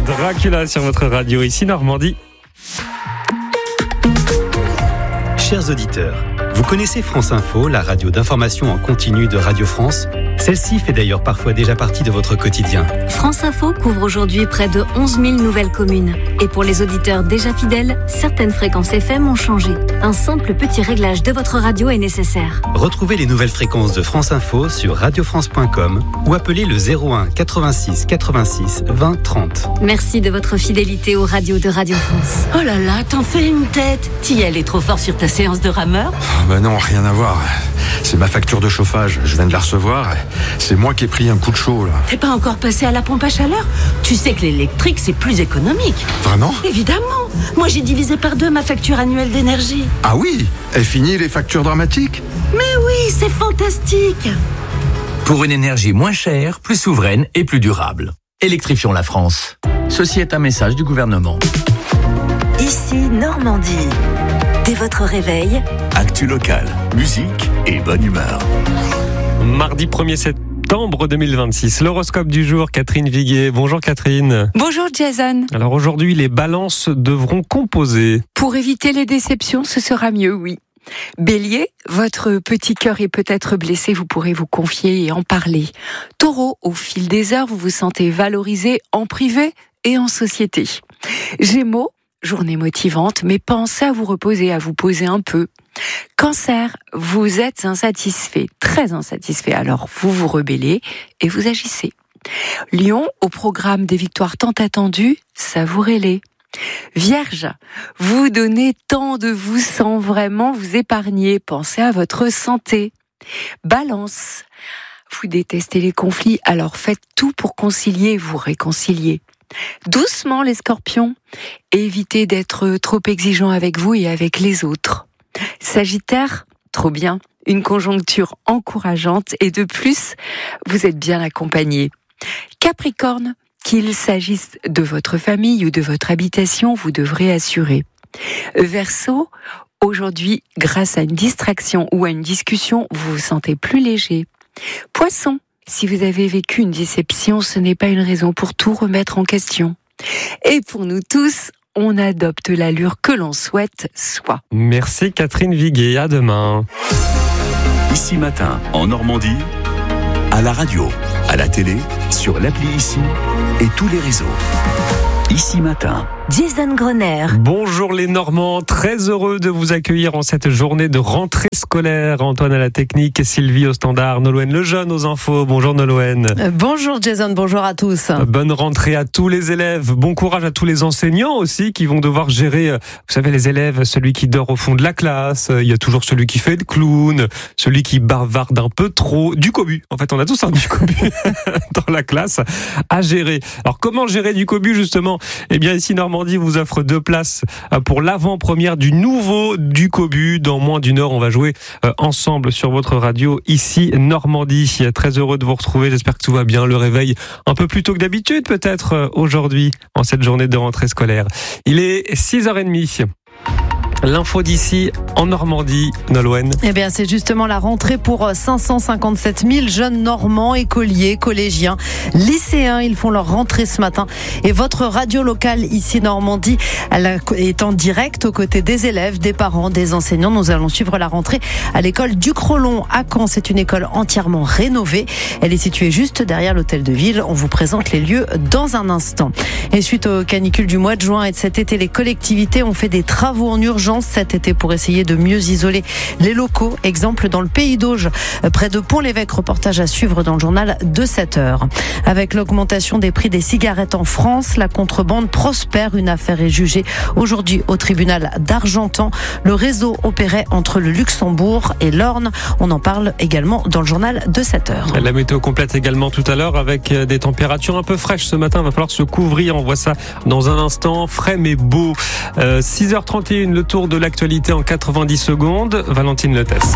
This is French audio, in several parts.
Dracula sur votre radio, ici Normandie. Chers auditeurs, vous connaissez France Info, la radio d'information en continu de Radio France ? Celle-ci fait d'ailleurs parfois déjà partie de votre quotidien. France Info couvre aujourd'hui près de 11 000 nouvelles communes. Et pour les auditeurs déjà fidèles, certaines fréquences FM ont changé. Un simple petit réglage de votre radio est nécessaire. Retrouvez les nouvelles fréquences de France Info sur radiofrance.com ou appelez le 01 86 86 20 30. Merci de votre fidélité aux radios de Radio France. Oh là là, t'en fais une tête. T'y allais trop fort sur ta séance de rameur ? Non, rien à voir. C'est ma facture de chauffage, je viens de la recevoir. C'est moi qui ai pris un coup de chaud là. T'es pas encore passé à la pompe à chaleur ? Tu sais que l'électrique c'est plus économique. Vraiment ? Évidemment. Moi j'ai divisé par 2 ma facture annuelle d'énergie. Ah oui ? Est fini les factures dramatiques ? Mais oui, c'est fantastique. Pour une énergie moins chère, plus souveraine et plus durable. Électrifions la France. Ceci est un message du gouvernement. Ici Normandie. Dès votre réveil, actu local, musique et bonne humeur. Mardi 1er septembre 2026, l'horoscope du jour, Catherine Viguier. Bonjour Catherine. Bonjour Jason. Alors aujourd'hui, les balances devront composer. Pour éviter les déceptions, ce sera mieux, oui. Bélier, votre petit cœur est peut-être blessé, vous pourrez vous confier et en parler. Taureau, au fil des heures, vous vous sentez valorisé en privé et en société. Gémeaux, journée motivante, mais pensez à vous reposer, à vous poser un peu. Cancer, vous êtes insatisfait, très insatisfait, alors vous vous rebellez et vous agissez. Lion, au programme des victoires tant attendues, savourez-les. Vierge, vous donnez tant de vous sans vraiment vous épargner, pensez à votre santé. Balance, vous détestez les conflits, alors faites tout pour concilier et vous réconcilier. Doucement les scorpions, évitez d'être trop exigeant avec vous et avec les autres. Sagittaire, trop bien, une conjoncture encourageante et de plus, vous êtes bien accompagné. Capricorne, qu'il s'agisse de votre famille ou de votre habitation, vous devrez assurer. Verseau, aujourd'hui, grâce à une distraction ou à une discussion, vous vous sentez plus léger. Poisson, si vous avez vécu une déception, ce n'est pas une raison pour tout remettre en question. Et pour nous tous, on adopte l'allure que l'on souhaite soit. Merci Catherine Viguier, à demain. Ici Matin, en Normandie, à la radio, à la télé, sur l'appli Ici et tous les réseaux. Ici Matin. Jason Grenier. Bonjour les Normands, très heureux de vous accueillir en cette journée de rentrée scolaire. Antoine à la technique, Sylvie au standard, Nolwenn Lejeune aux infos. Bonjour Nolwenn. Bonjour Jason, bonjour à tous. Bonne rentrée à tous les élèves. Bon courage à tous les enseignants aussi qui vont devoir gérer, vous savez, les élèves, celui qui dort au fond de la classe. Il y a toujours celui qui fait le clown, celui qui bavarde un peu trop. Du cobu. En fait, on a tous un du cobu dans la classe à gérer. Alors comment gérer du cobu justement ? Eh bien ici Normandie vous offre 2 places pour l'avant-première du nouveau du cobu. Dans moins d'1 heure, on va jouer ensemble sur votre radio ici Normandie. Très heureux de vous retrouver. J'espère que tout va bien. Le réveil un peu plus tôt que d'habitude peut-être aujourd'hui en cette journée de rentrée scolaire. Il est 6h30. L'info d'ici en Normandie, Nolwenn. Eh bien, c'est justement la rentrée pour 557 000 jeunes normands, écoliers, collégiens, lycéens. Ils font leur rentrée ce matin. Et votre radio locale ici Normandie, elle est en direct aux côtés des élèves, des parents, des enseignants. Nous allons suivre la rentrée à l'école du Crolon à Caen. C'est une école entièrement rénovée. Elle est située juste derrière l'hôtel de ville. On vous présente les lieux dans un instant. Et suite aux canicules du mois de juin et de cet été, les collectivités ont fait des travaux en urgence cet été pour essayer de mieux isoler les locaux. Exemple dans le Pays d'Auge, près de Pont-l'Évêque. Reportage à suivre dans le journal de 7h. Avec l'augmentation des prix des cigarettes en France, la contrebande prospère. Une affaire est jugée aujourd'hui au tribunal d'Argentan. Le réseau opérait entre le Luxembourg et l'Orne. On en parle également dans le journal de 7h. La météo complète également tout à l'heure avec des températures un peu fraîches ce matin. Il va falloir se couvrir. On voit ça dans un instant. Frais mais beau. 6h31, le tour de l'actualité en 90 secondes. Valentine Lettès.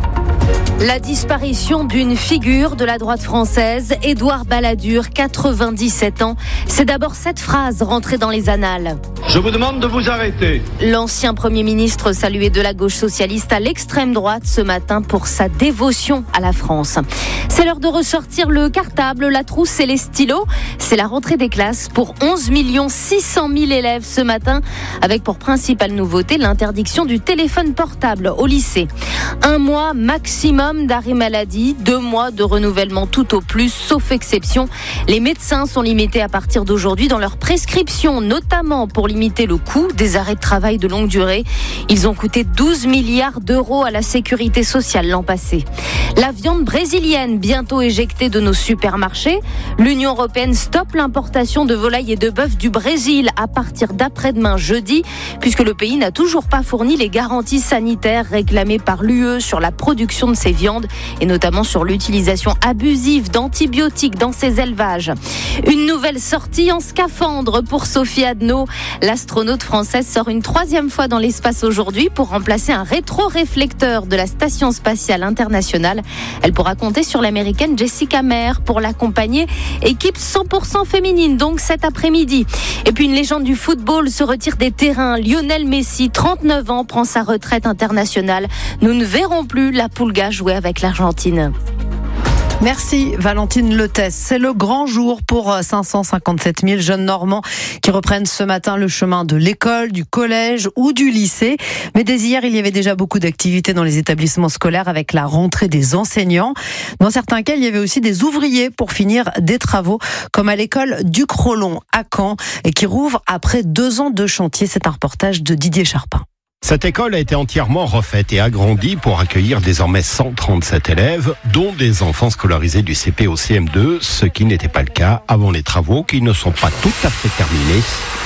La disparition d'une figure de la droite française, Édouard Balladur, 97 ans. C'est d'abord cette phrase rentrée dans les annales. Je vous demande de vous arrêter. L'ancien Premier ministre salué de la gauche socialiste à l'extrême droite ce matin pour sa dévotion à la France. C'est l'heure de ressortir le cartable, la trousse et les stylos. C'est la rentrée des classes pour 11 600 000 élèves ce matin, avec pour principale nouveauté l'interdiction du téléphone portable au lycée. 1 mois maximum d'arrêt maladie, 2 mois de renouvellement tout au plus, sauf exception. Les médecins sont limités à partir d'aujourd'hui dans leurs prescriptions, notamment pour limiter le coût des arrêts de travail de longue durée. Ils ont coûté 12 milliards d'euros à la sécurité sociale l'an passé. La viande brésilienne, bientôt éjectée de nos supermarchés. L'Union européenne stoppe l'importation de volailles et de bœuf du Brésil à partir d'après-demain jeudi, puisque le pays n'a toujours pas fourni les garanties sanitaires réclamées par l'UE sur la production de ces viandes et notamment sur l'utilisation abusive d'antibiotiques dans ces élevages. Une nouvelle sortie en scaphandre pour Sophie Adno. L'astronaute française sort une 3e fois dans l'espace aujourd'hui pour remplacer un rétroréflecteur de la Station spatiale internationale. Elle pourra compter sur l'américaine Jessica Meir pour l'accompagner. Équipe 100% féminine donc cet après-midi. Et puis une légende du football se retire des terrains. Lionel Messi, 39 ans, prend sa retraite internationale. Nous ne verrons plus la Pulga jouer avec l'Argentine. Merci Valentine Letès. C'est le grand jour pour 557 000 jeunes Normands qui reprennent ce matin le chemin de l'école, du collège ou du lycée. Mais dès hier, il y avait déjà beaucoup d'activités dans les établissements scolaires avec la rentrée des enseignants. Dans certains cas, il y avait aussi des ouvriers pour finir des travaux, comme à l'école du Crolon à Caen, et qui rouvre après 2 ans de chantier. C'est un reportage de Didier Charpin. Cette école a été entièrement refaite et agrandie pour accueillir désormais 137 élèves, dont des enfants scolarisés du CP au CM2, ce qui n'était pas le cas avant les travaux qui ne sont pas tout à fait terminés.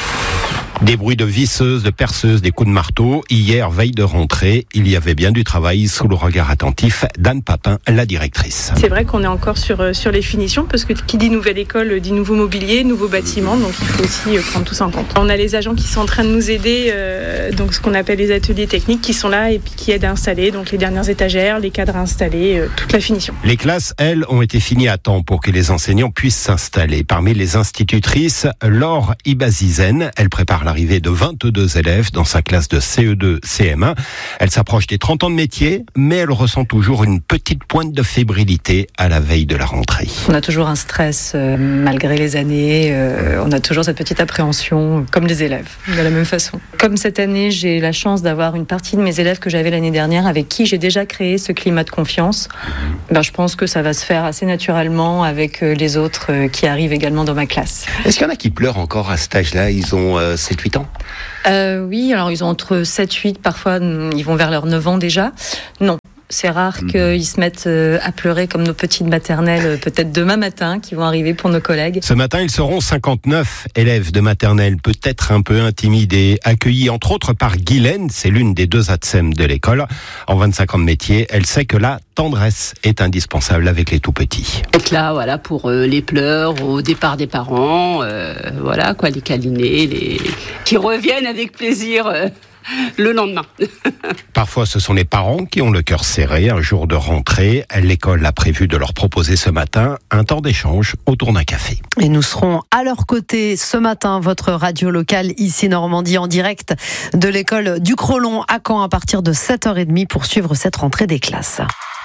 Des bruits de visseuses, de perceuses, des coups de marteau. Hier, veille de rentrée, il y avait bien du travail sous le regard attentif d'Anne Papin, la directrice. C'est vrai qu'on est encore sur les finitions, parce que qui dit nouvelle école dit nouveau mobilier, nouveau bâtiment, donc il faut aussi prendre tout ça en compte. On a les agents qui sont en train de nous aider, donc ce qu'on appelle les ateliers techniques qui sont là et puis qui aident à installer, donc les dernières étagères, les cadres à installer, toute la finition. Les classes, elles, ont été finies à temps pour que les enseignants puissent s'installer. Parmi les institutrices, Laure Ibazizen, elle prépare l'arrivée de 22 élèves dans sa classe de CE2, CM1. Elle s'approche des 30 ans de métier, mais elle ressent toujours une petite pointe de fébrilité à la veille de la rentrée. On a toujours un stress malgré les années, on a toujours cette petite appréhension, comme les élèves, de la même façon. Comme cette année, j'ai la chance d'avoir une partie de mes élèves que j'avais l'année dernière, avec qui j'ai déjà créé ce climat de confiance. Je pense que ça va se faire assez naturellement avec les autres qui arrivent également dans ma classe. Est-ce qu'il y en a qui pleurent encore à cet âge-là ? Ils ont 7-8 ans ? Oui, alors ils ont entre 7-8, parfois ils vont vers leurs 9 ans déjà. Non. C'est rare qu'ils se mettent à pleurer comme nos petites maternelles, peut-être demain matin, qui vont arriver pour nos collègues. Ce matin, ils seront 59 élèves de maternelle, peut-être un peu intimidés, accueillis entre autres par Guylaine, c'est l'une des 2 ATSEM de l'école. En 25 ans de métier, elle sait que la tendresse est indispensable avec les tout-petits. Être là, voilà, pour les pleurs au départ des parents, voilà, quoi, les câliner, qui reviennent avec plaisir. Le lendemain. Parfois, ce sont les parents qui ont le cœur serré. Un jour de rentrée, l'école a prévu de leur proposer ce matin un temps d'échange autour d'un café. Et nous serons à leur côté ce matin, votre radio locale ici Normandie, en direct de l'école du Crolon à Caen à partir de 7h30 pour suivre cette rentrée des classes.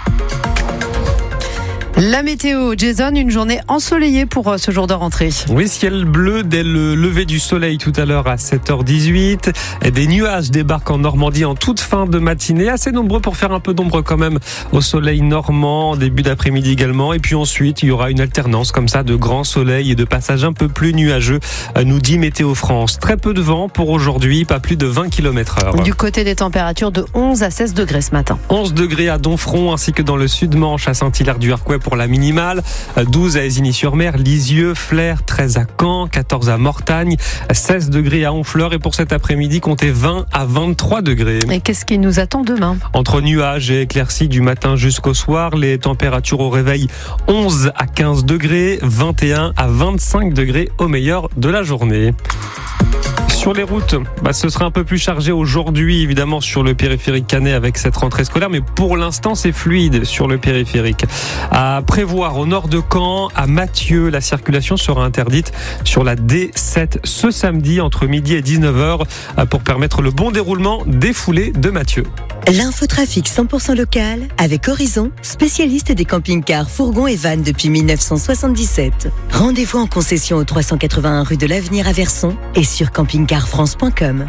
La météo, Jason, une journée ensoleillée pour ce jour de rentrée. Oui, ciel bleu dès le lever du soleil tout à l'heure à 7h18. Et des nuages débarquent en Normandie en toute fin de matinée, assez nombreux pour faire un peu d'ombre quand même au soleil normand, en début d'après-midi également. Et puis ensuite, il y aura une alternance comme ça de grand soleil et de passages un peu plus nuageux, nous dit Météo France. Très peu de vent pour aujourd'hui, pas plus de 20 km/h. Du côté des températures de 11 à 16 degrés ce matin. 11 degrés à Donfront ainsi que dans le Sud-Manche à Saint-Hilaire-du-Harcouët pour la minimale, 12 à Ésigny-sur-Mer, Lisieux, Flers, 13 à Caen, 14 à Mortagne, 16 degrés à Honfleur et pour cet après-midi, comptez 20 à 23 degrés. Et qu'est-ce qui nous attend demain ? Entre nuages et éclaircies du matin jusqu'au soir, les températures au réveil 11 à 15 degrés, 21 à 25 degrés au meilleur de la journée. Sur les routes, ce sera un peu plus chargé aujourd'hui, évidemment, sur le périphérique canet avec cette rentrée scolaire, mais pour l'instant, c'est fluide sur le périphérique. À prévoir au nord de Caen, à Mathieu, la circulation sera interdite sur la D7 ce samedi entre midi et 19h pour permettre le bon déroulement des foulées de Mathieu. L'infotrafic 100% local avec Horizon, spécialiste des camping-cars, fourgons et vannes depuis 1977. Rendez-vous en concession au 381 rue de l'Avenir à Verson et sur campingcarfrance.com.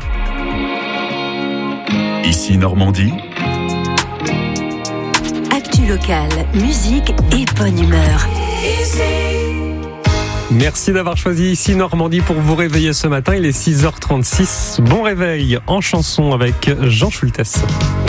Ici Normandie. Actu local, musique et bonne humeur. Merci d'avoir choisi Ici Normandie pour vous réveiller ce matin. Il est 6h36. Bon réveil en chanson avec Jean Schultes.